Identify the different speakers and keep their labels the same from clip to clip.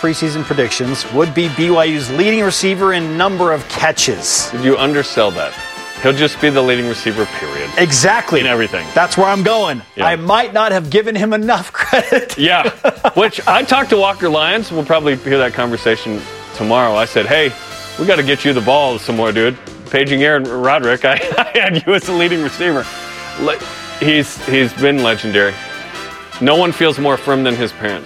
Speaker 1: preseason predictions, would be BYU's leading receiver in number of catches.
Speaker 2: Did you undersell that? He'll just be the leading receiver, period.
Speaker 1: Exactly.
Speaker 2: In everything.
Speaker 1: That's where I'm going. Yeah. I might not have given him enough credit.
Speaker 2: Yeah. Which I talked to Walker Lyons. We'll probably hear that conversation tomorrow. I said, hey, we got to get you the ball some more, dude. Paging Aaron Roderick, I had you as the leading receiver. He's been legendary. No one feels more firm than his parents.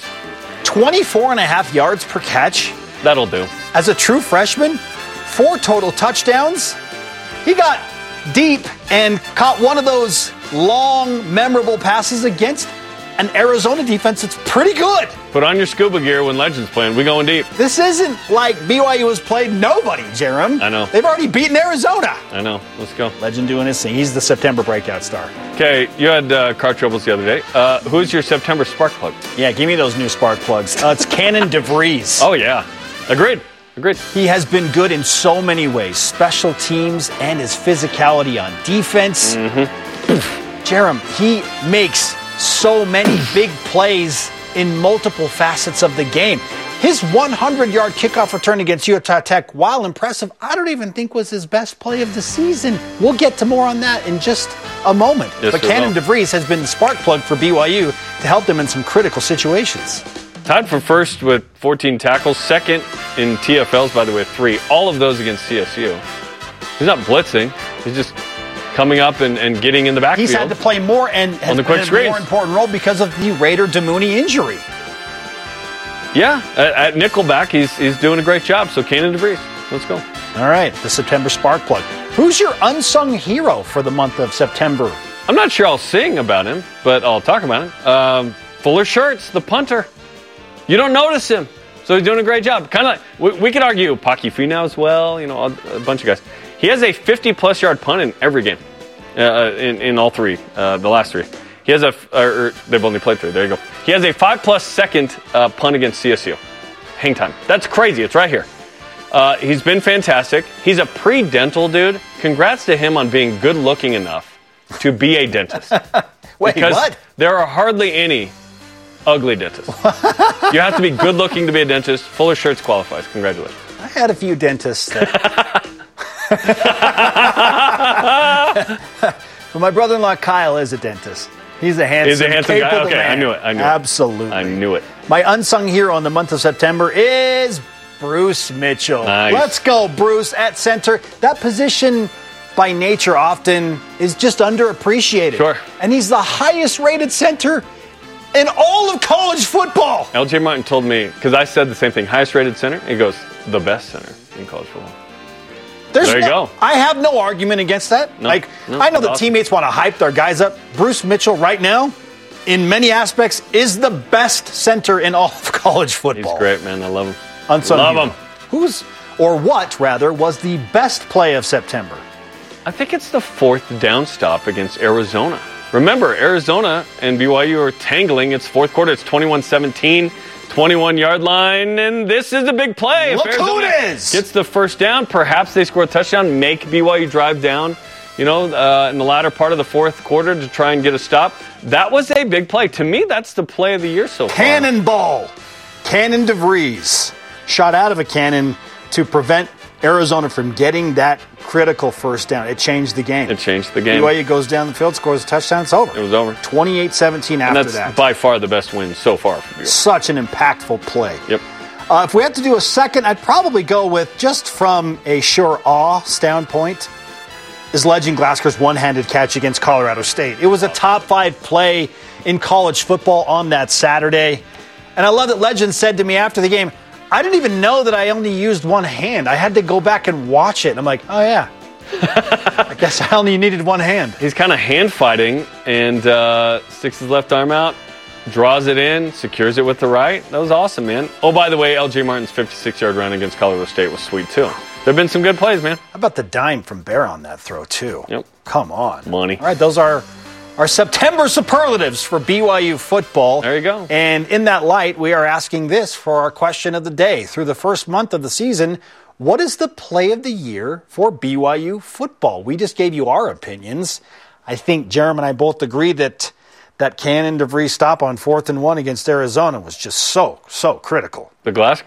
Speaker 1: 24.5 yards per catch.
Speaker 2: That'll do.
Speaker 1: As a true freshman, 4 total touchdowns. He got deep and caught one of those long, memorable passes against an Arizona defense that's pretty good.
Speaker 2: Put on your scuba gear when Legends playing. We going deep.
Speaker 1: This isn't like BYU has played nobody, Jerem.
Speaker 2: I know.
Speaker 1: They've already beaten Arizona.
Speaker 2: I know. Let's go.
Speaker 1: Legend doing his thing. He's the September breakout star.
Speaker 2: Okay, you had car troubles the other day. Who's your September spark plug?
Speaker 1: Yeah, give me those new spark plugs. It's Cannon DeVries.
Speaker 2: Oh, yeah. Agreed.
Speaker 1: He has been good in so many ways. Special teams and his physicality on defense. Jerem, he makes so many big plays in multiple facets of the game. His 100-yard kickoff return against Utah Tech, while impressive, I don't even think was his best play of the season. We'll get to more on that in just a moment.
Speaker 2: Yes,
Speaker 1: but Cannon DeVries has been the spark plug for BYU to help them in some critical situations.
Speaker 2: Tied for first with 14 tackles, second in TFLs, by the way, 3. All of those against CSU. He's not blitzing. He's just coming up and getting in the backfield.
Speaker 1: He's had to play more and has been a more important role because of the Raider Damuni injury.
Speaker 2: Yeah, at nickelback, he's doing a great job. So Cannon DeVries, let's go.
Speaker 1: All right, the September spark plug. Who's your unsung hero for the month of September?
Speaker 2: I'm not sure I'll sing about him, but I'll talk about him. Fuller Shirts, the punter. You don't notice him, so he's doing a great job. Kind of like, we could argue Paki Finau as well, a bunch of guys. He has a 50-plus yard punt in every game, in all 3, the last 3. He has they've only played 3, there you go. He has a 5-plus second punt against CSU. Hang time. That's crazy, it's right here. He's been fantastic. He's a pre-dental dude. Congrats to him on being good-looking enough to be a dentist.
Speaker 1: Wait,
Speaker 2: because
Speaker 1: what?
Speaker 2: There are hardly any ugly dentist. You have to be good looking to be a dentist. Fuller Shirts qualifies. Congratulations.
Speaker 1: I had a few dentists that... But my brother-in-law Kyle is a dentist. He's a handsome
Speaker 2: guy. Okay,
Speaker 1: man.
Speaker 2: I knew it.
Speaker 1: Absolutely.
Speaker 2: I knew it.
Speaker 1: My unsung hero in the month of September is Bruce Mitchell.
Speaker 2: Nice.
Speaker 1: Let's go, Bruce, at center. That position by nature often is just underappreciated.
Speaker 2: Sure.
Speaker 1: And he's the highest rated center in all of college football.
Speaker 2: LJ Martin told me, because I said the same thing, highest rated center. He goes, the best center in college football. There you go.
Speaker 1: I have no argument against that. I know the teammates want to hype their guys up. Bruce Mitchell right now, in many aspects, is the best center in all of college football.
Speaker 2: He's great, man. I love him.
Speaker 1: Love him. What was the best play of September?
Speaker 2: I think it's the 4th down stop against Arizona. Remember, Arizona and BYU are tangling. It's 4th quarter. It's 21-17, 21-yard line, and this is a big play.
Speaker 1: Look who it is!
Speaker 2: Gets the first down. Perhaps they score a touchdown, make BYU drive down, in the latter part of the 4th quarter to try and get a stop. That was a big play. To me, that's the play of the year so far.
Speaker 1: Cannonball. Cannon DeVries shot out of a cannon to prevent Arizona from getting that critical first down. It changed the game. BYU goes down the field, scores a touchdown, it's over.
Speaker 2: It was over.
Speaker 1: 28-17 after that.
Speaker 2: That's by far the best win so far for BYU.
Speaker 1: Such an impactful play.
Speaker 2: Yep.
Speaker 1: If we had to do a second, I'd probably go with, just from a sure awe standpoint, is Legend Glasker's one-handed catch against Colorado State. It was a top 5 play in college football on that Saturday. And I love that Legend said to me after the game, I didn't even know that I only used one hand. I had to go back and watch it. And I'm like, oh, yeah. I guess I only needed one hand.
Speaker 2: He's kind of hand fighting and sticks his left arm out, draws it in, secures it with the right. That was awesome, man. Oh, by the way, LJ Martin's 56-yard run against Colorado State was sweet, too. There have been some good plays, man.
Speaker 1: How about the dime from Bear on that throw, too?
Speaker 2: Yep.
Speaker 1: Come on.
Speaker 2: Money.
Speaker 1: All right, those are our September superlatives for BYU football.
Speaker 2: There you go.
Speaker 1: And in that light, we are asking this for our question of the day. Through the first month of the season, what is the play of the year for BYU football? We just gave you our opinions. I think Jerem and I both agree that Cannon DeVries stop on 4th and 1 against Arizona was just so critical.
Speaker 2: The glass